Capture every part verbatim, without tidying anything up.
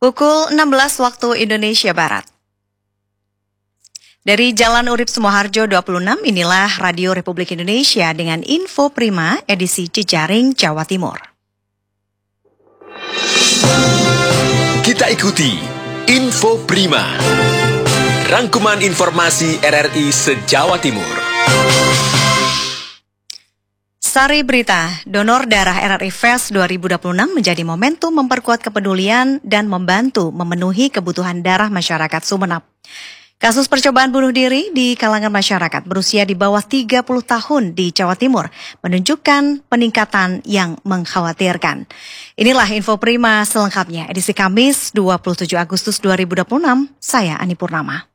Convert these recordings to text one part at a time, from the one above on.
Pukul enam belas waktu Indonesia Barat. Dari Jalan Urip Sumoharjo dua puluh enam, inilah Radio Republik Indonesia dengan Info Prima edisi Jejaring Jawa Timur. Kita ikuti Info Prima, rangkuman informasi R R I se-Jawa Timur. Sari berita, donor darah R R I Fest dua ribu dua puluh enam menjadi momentum memperkuat kepedulian dan membantu memenuhi kebutuhan darah masyarakat Sumeneb. Kasus percobaan bunuh diri di kalangan masyarakat berusia di bawah tiga puluh tahun di Jawa Timur menunjukkan peningkatan yang mengkhawatirkan. Inilah Info Prima selengkapnya, edisi Kamis dua puluh tujuh Agustus dua ribu dua puluh enam, saya Ani Purnama.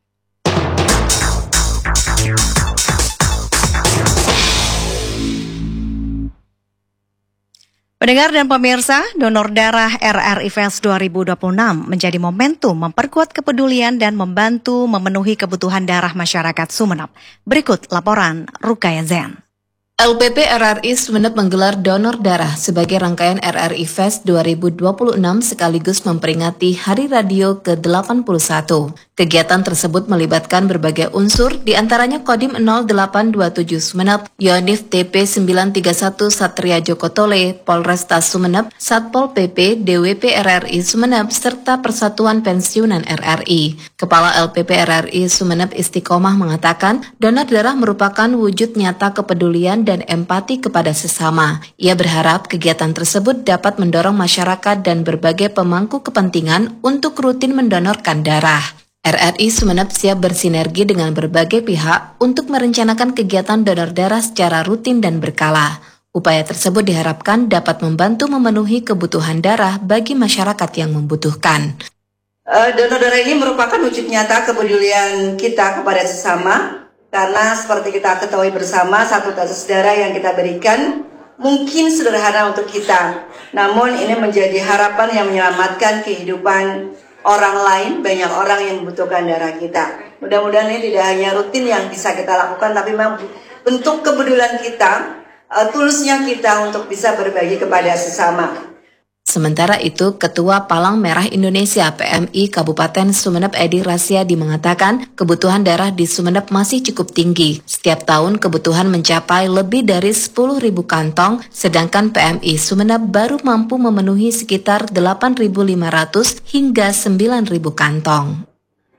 Pendengar dan pemirsa, donor darah R R I Fest dua ribu dua puluh enam menjadi momentum memperkuat kepedulian dan membantu memenuhi kebutuhan darah masyarakat Sumeneb. Berikut laporan Rukaya Zen. L P P R R I Sumeneb menggelar donor darah sebagai rangkaian R R I Fest dua ribu dua puluh enam sekaligus memperingati Hari Radio ke delapan puluh satu. Kegiatan tersebut melibatkan berbagai unsur, diantaranya Kodim nol delapan dua tujuh Sumeneb, Yonif T P sembilan tiga satu Satria Joko Tole, Polresta Sumeneb, Satpol P P, D W P R R I Sumeneb, serta Persatuan Pensiunan R R I. Kepala L P P R R I Sumeneb Istiqomah mengatakan, donor darah merupakan wujud nyata kepedulian dan empati kepada sesama. Ia berharap kegiatan tersebut dapat mendorong masyarakat dan berbagai pemangku kepentingan untuk rutin mendonorkan darah. R R I Sumeneb siap bersinergi dengan berbagai pihak untuk merencanakan kegiatan donor darah secara rutin dan berkala. Upaya tersebut diharapkan dapat membantu memenuhi kebutuhan darah bagi masyarakat yang membutuhkan. Uh, donor darah ini merupakan wujud nyata kepedulian kita kepada sesama. Karena seperti kita ketahui bersama, satu tetes darah yang kita berikan mungkin sederhana untuk kita. Namun ini menjadi harapan yang menyelamatkan kehidupan orang lain, banyak orang yang membutuhkan darah kita. Mudah-mudahan ini tidak hanya rutin yang bisa kita lakukan, tapi memang bentuk kepedulian kita, uh, tulusnya kita untuk bisa berbagi kepada sesama. Sementara itu, Ketua Palang Merah Indonesia P M I Kabupaten Sumeneb Edi Rasyadi mengatakan kebutuhan darah di Sumeneb masih cukup tinggi. Setiap tahun kebutuhan mencapai lebih dari sepuluh ribu kantong, sedangkan P M I Sumeneb baru mampu memenuhi sekitar delapan ribu lima ratus hingga sembilan ribu kantong.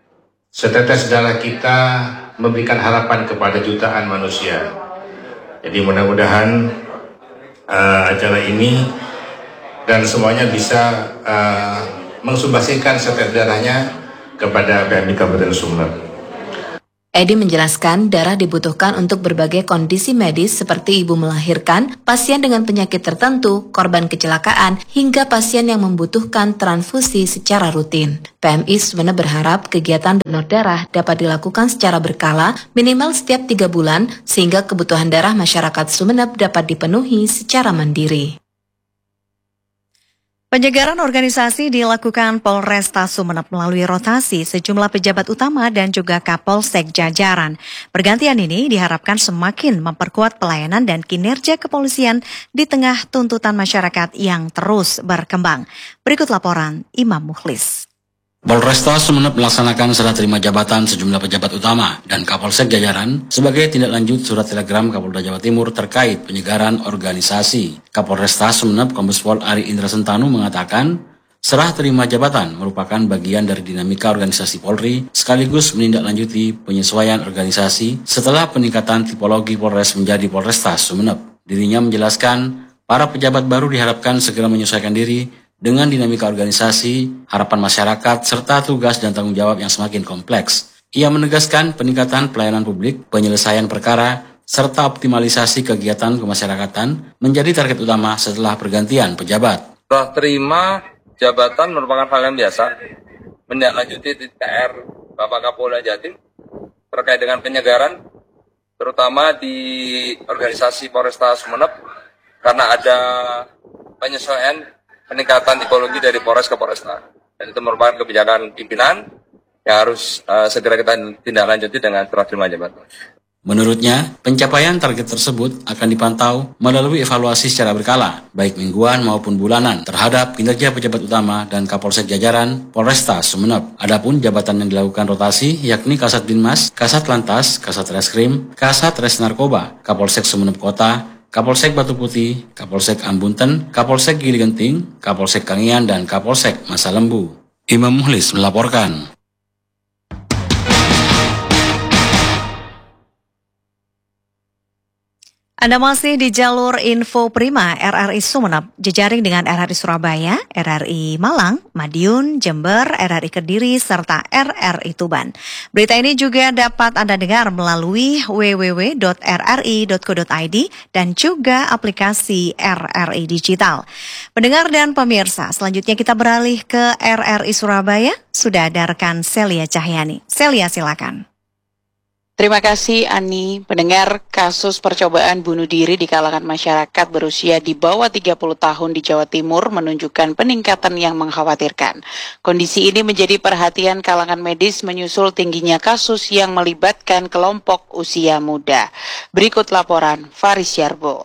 Setetes darah kita memberikan harapan kepada jutaan manusia. Jadi mudah-mudahan uh, acara ini dan semuanya bisa uh, mensumbasikan setetes darahnya kepada P M I Kabupaten Sumeneb. Edi menjelaskan darah dibutuhkan untuk berbagai kondisi medis seperti ibu melahirkan, pasien dengan penyakit tertentu, korban kecelakaan, hingga pasien yang membutuhkan transfusi secara rutin. P M I Sumeneb berharap kegiatan donor darah dapat dilakukan secara berkala, minimal setiap tiga bulan, sehingga kebutuhan darah masyarakat Sumeneb dapat dipenuhi secara mandiri. Penyegaran organisasi dilakukan Polresta Sumeneb melalui rotasi sejumlah pejabat utama dan juga Kapolsek jajaran. Pergantian ini diharapkan semakin memperkuat pelayanan dan kinerja kepolisian di tengah tuntutan masyarakat yang terus berkembang. Berikut laporan Imam Mukhlis. Polresta Sumeneb melaksanakan serah terima jabatan sejumlah pejabat utama dan Kapolsek jajaran sebagai tindak lanjut surat telegram Kapolda Jawa Timur terkait penyegaran organisasi. Kapolresta Sumeneb Kombes Pol Ari Indra Sentanu mengatakan serah terima jabatan merupakan bagian dari dinamika organisasi Polri sekaligus menindaklanjuti penyesuaian organisasi setelah peningkatan tipologi Polres menjadi Polresta Sumeneb. Dirinya menjelaskan para pejabat baru diharapkan segera menyesuaikan diri dengan dinamika organisasi, harapan masyarakat, serta tugas dan tanggung jawab yang semakin kompleks. Ia menegaskan peningkatan pelayanan publik, penyelesaian perkara, serta optimalisasi kegiatan kemasyarakatan menjadi target utama setelah pergantian pejabat. Serah terima jabatan merupakan hal yang biasa. Menindaklanjuti T R Bapak Kapolda Jatim terkait dengan penyegaran, terutama di organisasi Polresta Sumeneb, karena ada penyesuaian peningkatan tipologi dari Polres ke Polresta. Dan itu merupakan kebijakan pimpinan yang harus uh, segera kita tindak lanjuti dengan serah terima jabatan. Menurutnya, pencapaian target tersebut akan dipantau melalui evaluasi secara berkala, baik mingguan maupun bulanan, terhadap kinerja pejabat utama dan Kapolsek jajaran Polresta Sumeneb. Adapun jabatan yang dilakukan rotasi yakni Kasat Binmas, Kasat Lantas, Kasat Reskrim, Kasat Res Narkoba, Kapolsek Sumeneb Kota, Kapolsek Batu Putih, Kapolsek Ambunten, Kapolsek Gili Genting, Kapolsek Kangian, dan Kapolsek Masa Lembu. Imam Muhlis melaporkan. Anda masih di jalur Info Prima R R I Sumeneb, jejaring dengan R R I Surabaya, R R I Malang, Madiun, Jember, R R I Kediri, serta R R I Tuban. Berita ini juga dapat Anda dengar melalui w w w titik r r i titik co titik i d dan juga aplikasi R R I Digital. Pendengar dan pemirsa, selanjutnya kita beralih ke R R I Surabaya. Sudah ada rekan Celia Cahyani. Celia, silakan. Terima kasih Ani. Pendengar, kasus percobaan bunuh diri di kalangan masyarakat berusia di bawah tiga puluh tahun di Jawa Timur menunjukkan peningkatan yang mengkhawatirkan. Kondisi ini menjadi perhatian kalangan medis menyusul tingginya kasus yang melibatkan kelompok usia muda. Berikut laporan Faris Yarbo.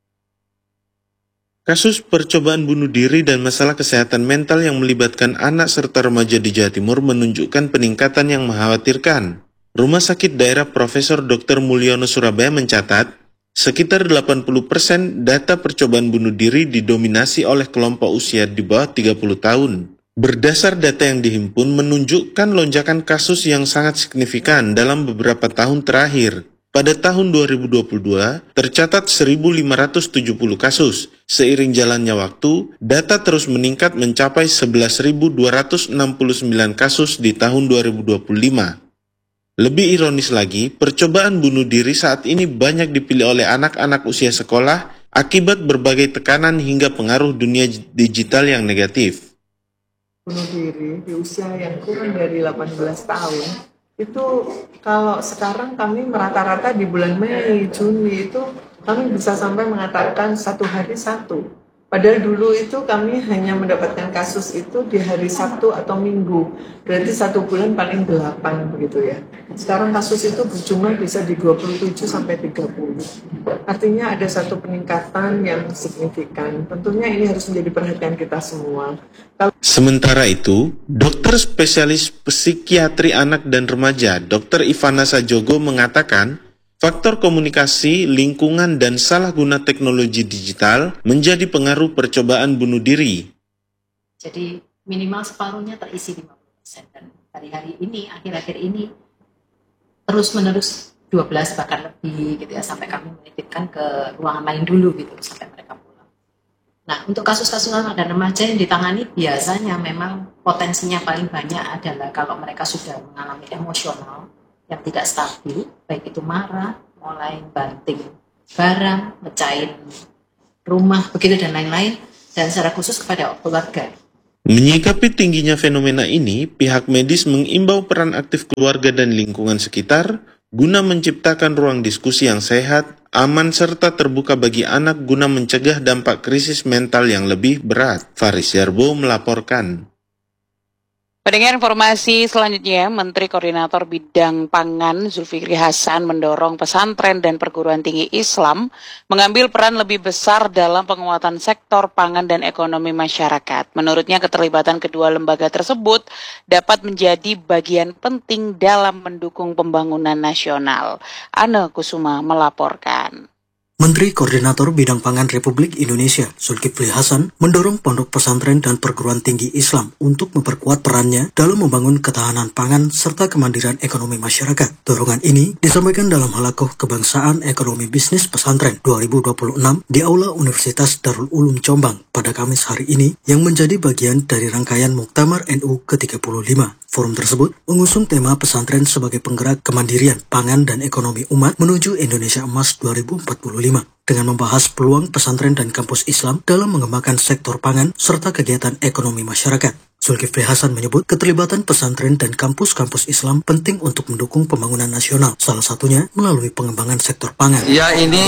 Kasus percobaan bunuh diri dan masalah kesehatan mental yang melibatkan anak serta remaja di Jawa Timur menunjukkan peningkatan yang mengkhawatirkan. Rumah Sakit Daerah Profesor Doktor Mulyono Surabaya mencatat, sekitar delapan puluh persen data percobaan bunuh diri didominasi oleh kelompok usia di bawah tiga puluh tahun. Berdasar data yang dihimpun menunjukkan lonjakan kasus yang sangat signifikan dalam beberapa tahun terakhir. Pada tahun dua ribu dua puluh dua, tercatat seribu lima ratus tujuh puluh kasus. Seiring jalannya waktu, data terus meningkat mencapai sebelas ribu dua ratus enam puluh sembilan kasus di tahun dua ribu dua puluh lima. Lebih ironis lagi, percobaan bunuh diri saat ini banyak dipilih oleh anak-anak usia sekolah akibat berbagai tekanan hingga pengaruh dunia digital yang negatif. Bunuh diri di usia yang kurang dari delapan belas tahun, itu kalau sekarang kami merata-rata di bulan Mei, Juni itu kami bisa sampai mengatakan satu hari satu. Padahal dulu itu kami hanya mendapatkan kasus itu di hari Sabtu atau Minggu. Berarti satu bulan paling delapan begitu ya. Sekarang kasus itu berjumlah bisa di dua puluh tujuh sampai tiga puluh. Artinya ada satu peningkatan yang signifikan. Tentunya ini harus menjadi perhatian kita semua. Kalau... Sementara itu, dokter spesialis psikiatri anak dan remaja, dokter Ivana Sajogo mengatakan, faktor komunikasi, lingkungan, dan salah guna teknologi digital menjadi pengaruh percobaan bunuh diri. Jadi minimal separuhnya terisi lima puluh persen. Dan hari-hari ini, akhir-akhir ini, terus-menerus dua belas bahkan lebih gitu ya, sampai kami menitipkan ke ruangan lain dulu gitu, sampai mereka pulang. Nah, untuk kasus-kasus anak dan remaja yang ditangani biasanya memang potensinya paling banyak adalah kalau mereka sudah mengalami emosional yang tidak stabil, baik itu marah, mulai banting barang, mecahin rumah, begitu dan lain-lain, dan secara khusus kepada keluarga. Menyikapi tingginya fenomena ini, pihak medis mengimbau peran aktif keluarga dan lingkungan sekitar guna menciptakan ruang diskusi yang sehat, aman, serta terbuka bagi anak guna mencegah dampak krisis mental yang lebih berat. Faris Yarbo melaporkan. Pendengar informasi selanjutnya, Menteri Koordinator Bidang Pangan Zulkifli Hasan mendorong pesantren dan perguruan tinggi Islam mengambil peran lebih besar dalam penguatan sektor pangan dan ekonomi masyarakat. Menurutnya keterlibatan kedua lembaga tersebut dapat menjadi bagian penting dalam mendukung pembangunan nasional. Anne Kusuma melaporkan. Menteri Koordinator Bidang Pangan Republik Indonesia, Zulkifli Hasan, mendorong pondok pesantren dan perguruan tinggi Islam untuk memperkuat perannya dalam membangun ketahanan pangan serta kemandirian ekonomi masyarakat. Dorongan ini disampaikan dalam Halakoh Kebangsaan Ekonomi Bisnis Pesantren dua ribu dua puluh enam di Aula Universitas Darul Ulum Jombang pada Kamis hari ini yang menjadi bagian dari rangkaian Muktamar N U ke tiga puluh lima. Forum tersebut mengusung tema pesantren sebagai penggerak kemandirian pangan dan ekonomi umat menuju Indonesia Emas dua ribu empat puluh lima dengan membahas peluang pesantren dan kampus Islam dalam mengembangkan sektor pangan serta kegiatan ekonomi masyarakat. Zulkifli Hasan menyebut keterlibatan pesantren dan kampus-kampus Islam penting untuk mendukung pembangunan nasional, salah satunya melalui pengembangan sektor pangan. Ya, ini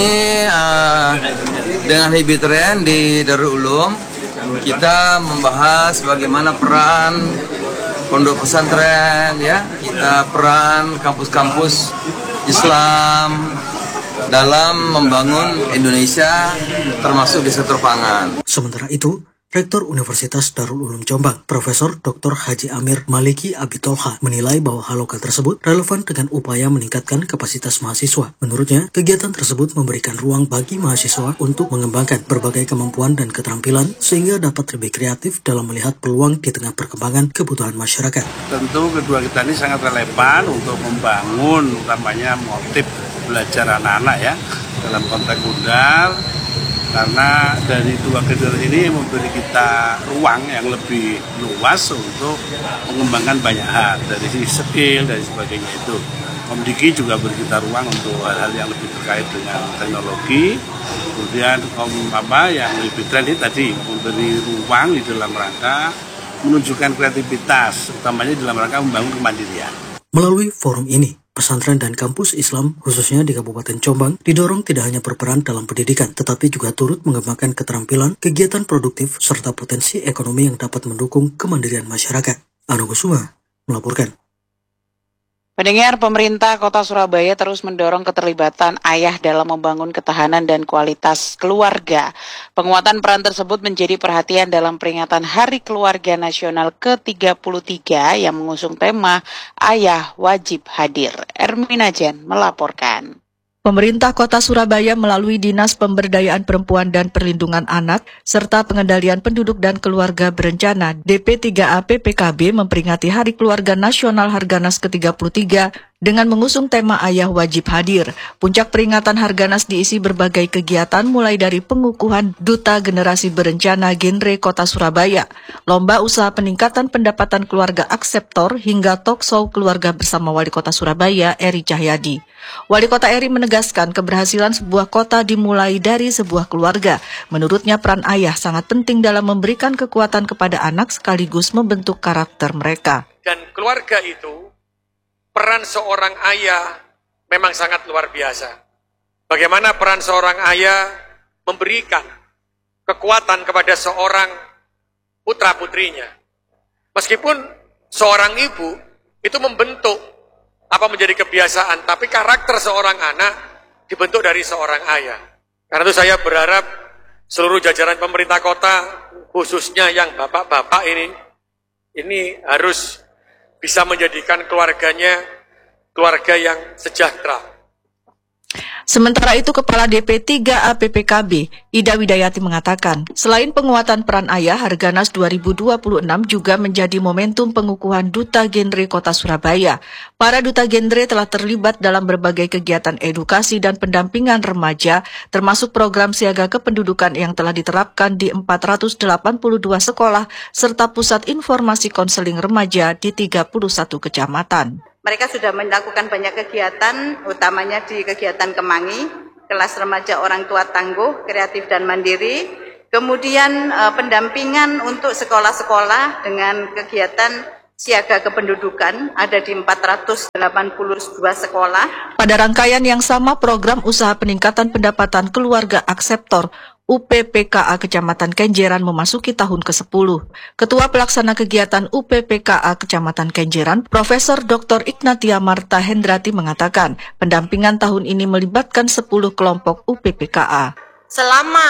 uh, dengan Hibitren di Darul Ulum kita membahas bagaimana peran pondok pesantren, ya, kita peran kampus-kampus Islam dalam membangun Indonesia termasuk di sektor pangan. Sementara itu, Rektor Universitas Darul Ulum Jombang, Profesor Doktor Haji Amir Maliki Abitolha, menilai bahwa haloka tersebut relevan dengan upaya meningkatkan kapasitas mahasiswa. Menurutnya, kegiatan tersebut memberikan ruang bagi mahasiswa untuk mengembangkan berbagai kemampuan dan keterampilan sehingga dapat lebih kreatif dalam melihat peluang di tengah perkembangan kebutuhan masyarakat. Tentu kedua kita ini sangat relevan untuk membangun utamanya motif belajar anak-anak ya dalam konteks modal. Karena dari dua kegiatan ini memberi kita ruang yang lebih luas untuk mengembangkan banyak hal dari sisi skill dan sebagainya itu. Om Diki juga beri kita ruang untuk hal-hal yang lebih terkait dengan teknologi. Kemudian Om apa yang lebih tren ini tadi memberi ruang di dalam rangka menunjukkan kreativitas, utamanya dalam rangka membangun kemandirian. Melalui forum ini, pesantren dan kampus Islam, khususnya di Kabupaten Jombang, didorong tidak hanya berperan dalam pendidikan, tetapi juga turut mengembangkan keterampilan, kegiatan produktif, serta potensi ekonomi yang dapat mendukung kemandirian masyarakat. Anugerah Suma melaporkan. Pendengar, pemerintah Kota Surabaya terus mendorong keterlibatan ayah dalam membangun ketahanan dan kualitas keluarga. Penguatan peran tersebut menjadi perhatian dalam peringatan Hari Keluarga Nasional ke tiga puluh tiga yang mengusung tema Ayah Wajib Hadir. Ermina Jen melaporkan. Pemerintah Kota Surabaya melalui Dinas Pemberdayaan Perempuan dan Perlindungan Anak serta Pengendalian Penduduk dan Keluarga Berencana D P tiga A P P K B memperingati Hari Keluarga Nasional Harganas ke tiga puluh tiga dengan mengusung tema Ayah Wajib Hadir. Puncak peringatan Harganas diisi berbagai kegiatan mulai dari pengukuhan Duta Generasi Berencana Genre Kota Surabaya, lomba usaha peningkatan pendapatan keluarga akseptor hingga talk show keluarga bersama Wali Kota Surabaya Eri Cahyadi. Wali Kota Eri menegaskan keberhasilan sebuah kota dimulai dari sebuah keluarga. Menurutnya peran ayah sangat penting dalam memberikan kekuatan kepada anak sekaligus membentuk karakter mereka. Dan keluarga itu, peran seorang ayah memang sangat luar biasa. Bagaimana peran seorang ayah memberikan kekuatan kepada seorang putra-putrinya. Meskipun seorang ibu itu membentuk apa menjadi kebiasaan, tapi karakter seorang anak dibentuk dari seorang ayah. Karena itu saya berharap seluruh jajaran pemerintah kota, khususnya yang bapak-bapak ini, ini harus bisa menjadikan keluarganya keluarga yang sejahtera. Sementara itu, Kepala D P tiga A P P K B, Ida Widayati mengatakan, selain penguatan peran ayah, Harganas dua ribu dua puluh enam juga menjadi momentum pengukuhan Duta Genre Kota Surabaya. Para Duta Genre telah terlibat dalam berbagai kegiatan edukasi dan pendampingan remaja, termasuk program siaga kependudukan yang telah diterapkan di empat ratus delapan puluh dua sekolah, serta pusat informasi konseling remaja di tiga puluh satu kecamatan. Mereka sudah melakukan banyak kegiatan, utamanya di kegiatan Kemangi, kelas remaja orang tua tangguh, kreatif dan mandiri. Kemudian eh, pendampingan untuk sekolah-sekolah dengan kegiatan siaga kependudukan ada di empat ratus delapan puluh dua sekolah. Pada rangkaian yang sama, program usaha peningkatan pendapatan keluarga akseptor U P P K A Kecamatan Kenjeran memasuki tahun ke sepuluh. Ketua Pelaksana Kegiatan U P P K A Kecamatan Kenjeran, Profesor Doktor Ignatia Marta Hendrati mengatakan, pendampingan tahun ini melibatkan sepuluh kelompok U P P K A. Selama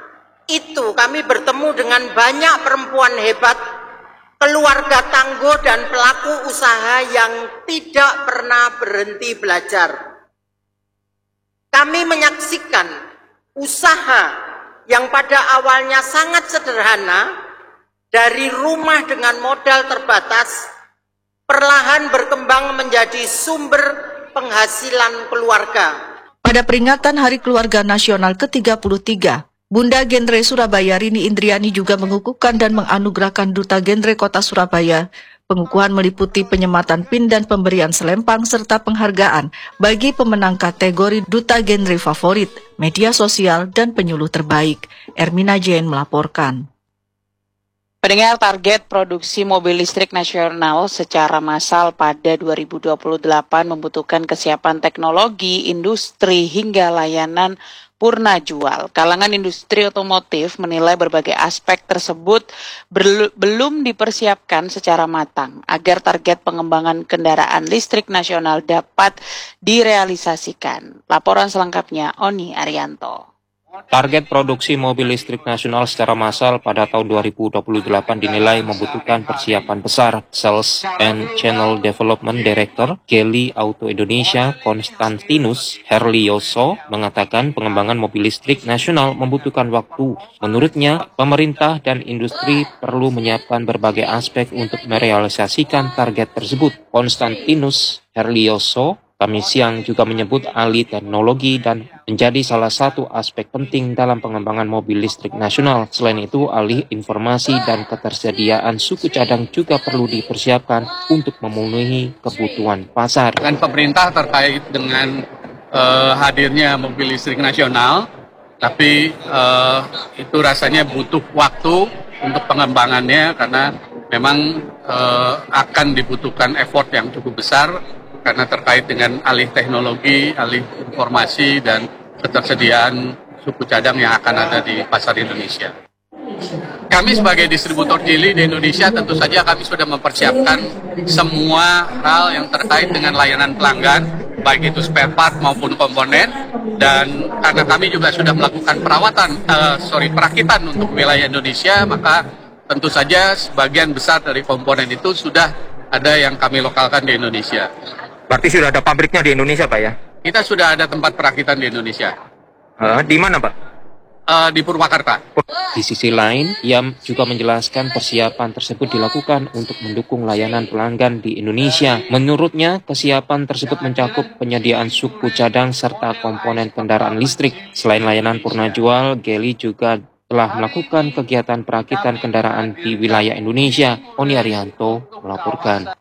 itu kami bertemu dengan banyak perempuan hebat, keluarga tangguh dan pelaku usaha yang tidak pernah berhenti belajar. Kami menyaksikan usaha yang pada awalnya sangat sederhana, dari rumah dengan modal terbatas, perlahan berkembang menjadi sumber penghasilan keluarga. Pada peringatan Hari Keluarga Nasional ke tiga puluh tiga, Bunda Genre Surabaya Rini Indriani juga mengukuhkan dan menganugerahkan Duta Genre Kota Surabaya. Pengukuhan meliputi penyematan pin dan pemberian selempang serta penghargaan bagi pemenang kategori Duta Genre Favorit, Media Sosial, dan Penyuluh Terbaik. Ermina Jen melaporkan. Pendengar, target produksi mobil listrik nasional secara massal pada dua ribu dua puluh delapan membutuhkan kesiapan teknologi, industri, hingga layanan purna jual. Kalangan industri otomotif menilai berbagai aspek tersebut berlu- belum dipersiapkan secara matang agar target pengembangan kendaraan listrik nasional dapat direalisasikan. Laporan selengkapnya Oni Arianto. Target produksi mobil listrik nasional secara massal pada tahun dua ribu dua puluh delapan dinilai membutuhkan persiapan besar. Sales and Channel Development Director Geely Auto Indonesia Konstantinus Herlioso mengatakan pengembangan mobil listrik nasional membutuhkan waktu. Menurutnya, pemerintah dan industri perlu menyiapkan berbagai aspek untuk merealisasikan target tersebut. Konstantinus Herlioso kami siang juga menyebut ahli teknologi dan menjadi salah satu aspek penting dalam pengembangan mobil listrik nasional. Selain itu, alih informasi dan ketersediaan suku cadang juga perlu dipersiapkan untuk memenuhi kebutuhan pasar. Dengan pemerintah terkait dengan uh, hadirnya mobil listrik nasional, tapi uh, itu rasanya butuh waktu untuk pengembangannya karena memang uh, akan dibutuhkan effort yang cukup besar karena terkait dengan alih teknologi, alih informasi, dan ketersediaan suku cadang yang akan ada di pasar Indonesia. Kami sebagai distributor Geely di Indonesia tentu saja kami sudah mempersiapkan semua hal yang terkait dengan layanan pelanggan, baik itu spare part maupun komponen, dan karena kami juga sudah melakukan perawatan, uh, sorry, perakitan untuk wilayah Indonesia, maka tentu saja sebagian besar dari komponen itu sudah ada yang kami lokalkan di Indonesia. Berarti sudah ada pabriknya di Indonesia, Pak, ya? Kita sudah ada tempat perakitan di Indonesia. Uh, di mana, Pak? Uh, di Purwakarta. Di sisi lain, ia juga menjelaskan persiapan tersebut dilakukan untuk mendukung layanan pelanggan di Indonesia. Menurutnya, kesiapan tersebut mencakup penyediaan suku cadang serta komponen kendaraan listrik. Selain layanan purna jual, Geely juga telah melakukan kegiatan perakitan kendaraan di wilayah Indonesia. Oni Arianto melaporkan.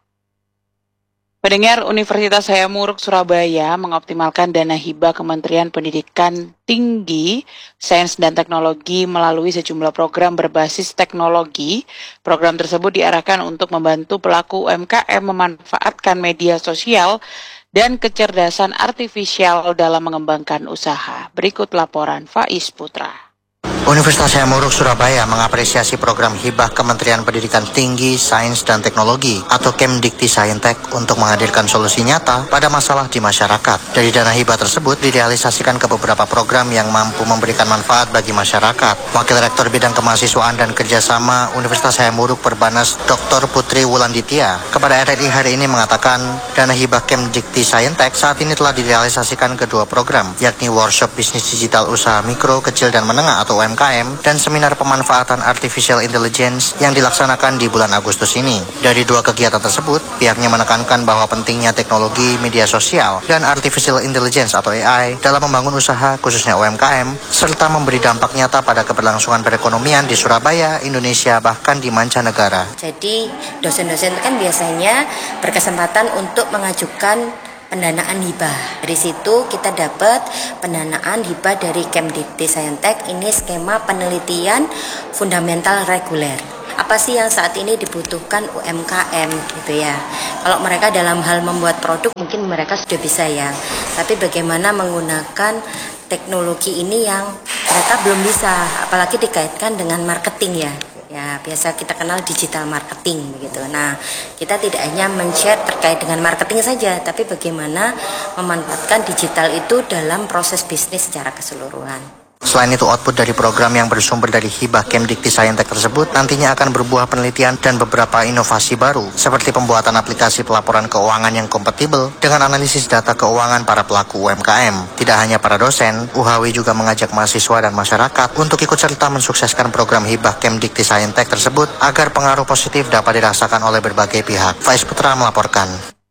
Pendengar, Universitas Hayamuruk Surabaya mengoptimalkan dana hibah Kementerian Pendidikan Tinggi, Sains dan Teknologi melalui sejumlah program berbasis teknologi. Program tersebut diarahkan untuk membantu pelaku U M K M memanfaatkan media sosial dan kecerdasan artifisial dalam mengembangkan usaha. Berikut laporan Faiz Putra. Universitas Hayamuruk Surabaya mengapresiasi program hibah Kementerian Pendidikan Tinggi, Sains dan Teknologi atau Kemdikti Saintek untuk menghadirkan solusi nyata pada masalah di masyarakat. Dari dana hibah tersebut direalisasikan ke beberapa program yang mampu memberikan manfaat bagi masyarakat. Wakil Rektor Bidang Kemahasiswaan dan Kerjasama Universitas Hayamuruk Perbanas Doktor Putri Wulanditya kepada R R I hari ini mengatakan dana hibah Kemdikti Saintek saat ini telah direalisasikan kedua program, yakni Workshop Bisnis Digital Usaha Mikro, Kecil dan Menengah atau U M K M dan seminar pemanfaatan Artificial Intelligence yang dilaksanakan di bulan Agustus ini. Dari dua kegiatan tersebut, pihaknya menekankan bahwa pentingnya teknologi media sosial dan Artificial Intelligence atau A I dalam membangun usaha khususnya U M K M serta memberi dampak nyata pada keberlangsungan perekonomian di Surabaya, Indonesia bahkan di mancanegara. Jadi dosen-dosen kan biasanya berkesempatan untuk mengajukan pendanaan hibah. Dari situ kita dapat pendanaan hibah dari Kemdikti Saintek. Ini skema penelitian fundamental reguler. Apa sih yang saat ini dibutuhkan U M K M gitu ya. Kalau mereka dalam hal membuat produk mungkin mereka sudah bisa ya. Tapi bagaimana menggunakan teknologi ini yang mereka belum bisa, apalagi dikaitkan dengan marketing ya. Ya, biasa kita kenal digital marketing begitu. Nah, kita tidak hanya men-share terkait dengan marketing saja, tapi bagaimana memanfaatkan digital itu dalam proses bisnis secara keseluruhan. Selain itu, output dari program yang bersumber dari hibah Kemdikti Saintek tersebut nantinya akan berbuah penelitian dan beberapa inovasi baru, seperti pembuatan aplikasi pelaporan keuangan yang kompatibel dengan analisis data keuangan para pelaku U M K M. Tidak hanya para dosen, U H W juga mengajak mahasiswa dan masyarakat untuk ikut serta mensukseskan program hibah Kemdikti Saintek tersebut agar pengaruh positif dapat dirasakan oleh berbagai pihak. Faiz Putra melaporkan.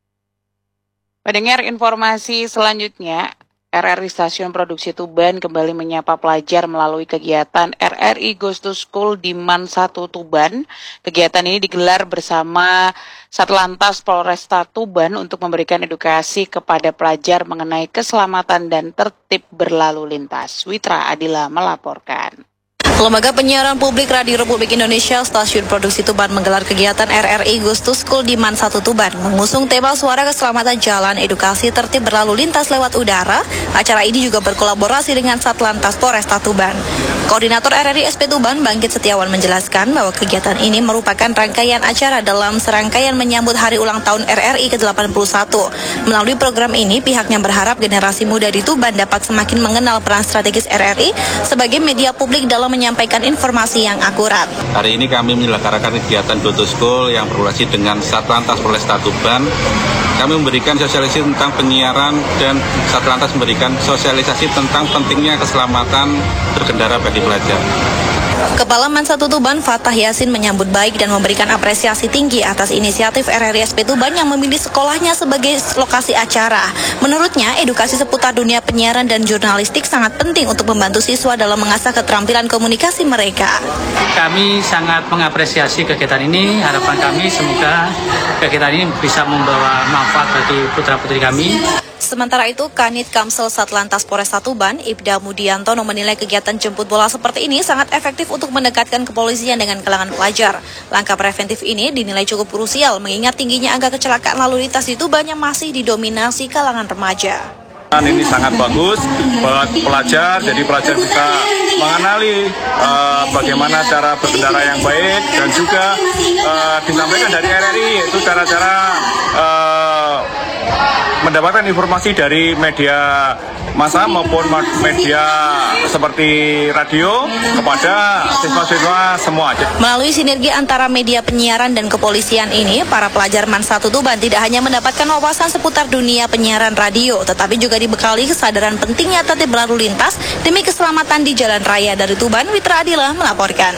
Pendengar, informasi selanjutnya, R R I Stasiun Produksi Tuban kembali menyapa pelajar melalui kegiatan R R I Goes to School di Man satu Tuban. Kegiatan ini digelar bersama Satlantas Polresta Tuban untuk memberikan edukasi kepada pelajar mengenai keselamatan dan tertib berlalu lintas. Witra Adila melaporkan. Lembaga Penyiaran Publik Radio Republik Indonesia Stasiun Produksi Tuban menggelar kegiatan R R I Goes to School di Man satu Tuban mengusung tema Suara Keselamatan Jalan Edukasi Tertib Berlalu Lintas Lewat Udara. Acara ini juga berkolaborasi dengan Satlantas Polresta Tuban. Koordinator R R I S P Tuban Bangkit Setiawan menjelaskan bahwa kegiatan ini merupakan rangkaian acara dalam serangkaian menyambut hari ulang tahun R R I ke delapan puluh satu. Melalui program ini, pihaknya berharap generasi muda di Tuban dapat semakin mengenal peran strategis R R I sebagai media publik dalam menyampaikan informasi yang akurat. Hari ini kami menyelenggarakan kegiatan Go to School yang berkolaborasi dengan Satlantas Polresta Tuban. Kami memberikan sosialisasi tentang penyiaran dan Satlantas memberikan sosialisasi tentang pentingnya keselamatan berkendara bagi pelajar. Kepala Man satu Tuban Fatah Yasin menyambut baik dan memberikan apresiasi tinggi atas inisiatif R R I S P Tuban yang memilih sekolahnya sebagai lokasi acara. Menurutnya, edukasi seputar dunia penyiaran dan jurnalistik sangat penting untuk membantu siswa dalam mengasah keterampilan komunikasi mereka. Kami sangat mengapresiasi kegiatan ini. Harapan kami semoga kegiatan ini bisa membawa manfaat bagi putra-putri kami. Sementara itu, Kanit Kamsel Satlantas Polresta Tuban, Ibda Mudiantono menilai kegiatan jemput bola seperti ini sangat efektif untuk mendekatkan kepolisian dengan kalangan pelajar. Langkah preventif ini dinilai cukup krusial mengingat tingginya angka kecelakaan lalu lintas di Tuban yang masih didominasi kalangan remaja. Ini sangat bagus buat pelajar, jadi pelajar bisa mengenali uh, bagaimana cara berkendara yang baik dan juga uh, disampaikan dari R R I yaitu cara-cara uh, mendapatkan informasi dari media massa maupun media seperti radio kepada siswa-siswa semua. Melalui sinergi antara media penyiaran dan kepolisian ini, para pelajar Man satu Tuban tidak hanya mendapatkan wawasan seputar dunia penyiaran radio, tetapi juga dibekali kesadaran pentingnya tertib berlalu lintas demi keselamatan di jalan raya. Dari Tuban, Witra Adila melaporkan.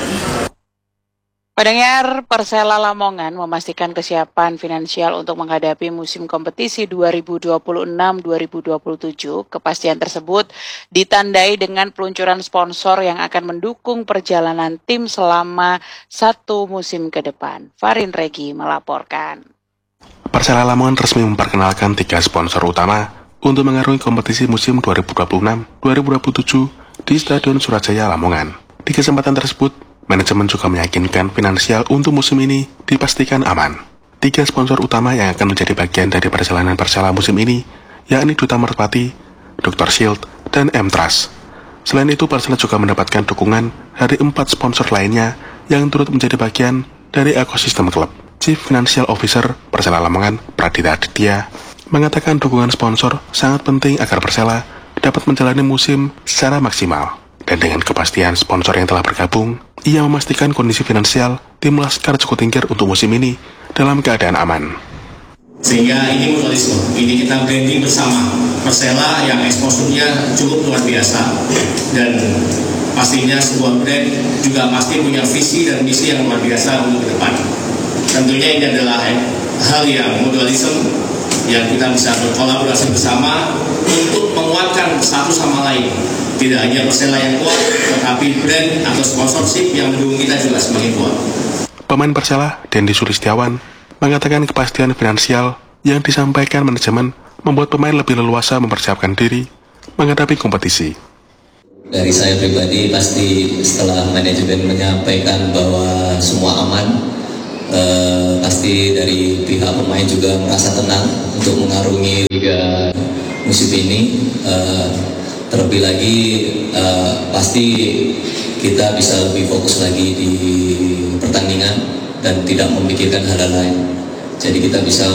Pendengar, Persela Lamongan memastikan kesiapan finansial untuk menghadapi musim kompetisi dua ribu dua puluh enam dua ribu dua puluh tujuh. Kepastian tersebut ditandai dengan peluncuran sponsor yang akan mendukung perjalanan tim selama satu musim ke depan. Farin Regi melaporkan. Persela Lamongan resmi memperkenalkan tiga sponsor utama untuk mengarungi kompetisi musim dua ribu dua puluh enam dua ribu dua puluh tujuh di Stadion Surajaya Lamongan. Di kesempatan tersebut, manajemen juga meyakinkan finansial untuk musim ini dipastikan aman. Tiga sponsor utama yang akan menjadi bagian dari perjalanan Persela musim ini, yakni Duta Merpati, dokter Shield, dan M-Trust. Selain itu, Persela juga mendapatkan dukungan dari empat sponsor lainnya yang turut menjadi bagian dari ekosistem klub. Chief Financial Officer Persela Lamongan, Pradita Aditya, mengatakan dukungan sponsor sangat penting agar Persela dapat menjalani musim secara maksimal. Dan dengan kepastian sponsor yang telah bergabung, ia memastikan kondisi finansial tim Laskar Joko Tingkir untuk musim ini dalam keadaan aman. Sehingga ini mutualisme, ini kita branding bersama Persela yang exposure-nya cukup luar biasa. Dan pastinya sebuah brand juga pasti punya visi dan misi yang luar biasa untuk ke depan. Tentunya ini adalah hal yang mutualisme yang kita bisa berkolaborasi bersama untuk menguatkan satu sama lain. Tidak hanya Persela yang kuat, tetapi brand atau sponsorship yang mendukung kita juga semakin kuat. Pemain Persela, Dendi Sulistiawan, mengatakan kepastian finansial yang disampaikan manajemen membuat pemain lebih leluasa mempersiapkan diri menghadapi kompetisi. Dari saya pribadi, pasti setelah manajemen menyampaikan bahwa semua aman, eh, pasti dari pihak pemain juga merasa tenang untuk mengarungi liga musim ini. Eh, Terlebih lagi uh, pasti kita bisa lebih fokus lagi di pertandingan dan tidak memikirkan hal lain. Jadi kita bisa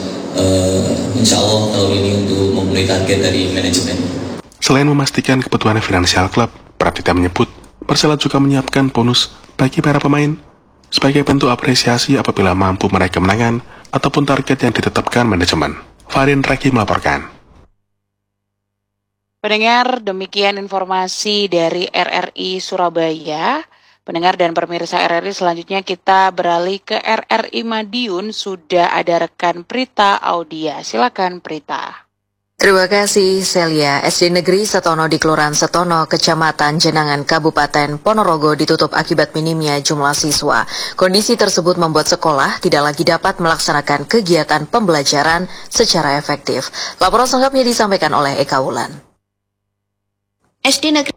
uh, insya Allah tahun ini untuk memenuhi target dari manajemen. Selain memastikan kebutuhan finansial klub, Pradita menyebut Persela juga menyiapkan bonus bagi para pemain sebagai bentuk apresiasi apabila mampu meraih kemenangan ataupun target yang ditetapkan manajemen. Farin Regi melaporkan. Pendengar, demikian informasi dari R R I Surabaya. Pendengar dan pemirsa R R I, selanjutnya kita beralih ke R R I Madiun. Sudah ada rekan Prita Audia. Silakan Prita. Terima kasih Celia. S D Negeri Setono di Kelurahan Setono, Kecamatan Jenangan, Kabupaten Ponorogo ditutup akibat minimnya jumlah siswa. Kondisi tersebut membuat sekolah tidak lagi dapat melaksanakan kegiatan pembelajaran secara efektif. Laporan selengkapnya disampaikan oleh Eka Wulan. S D Negeri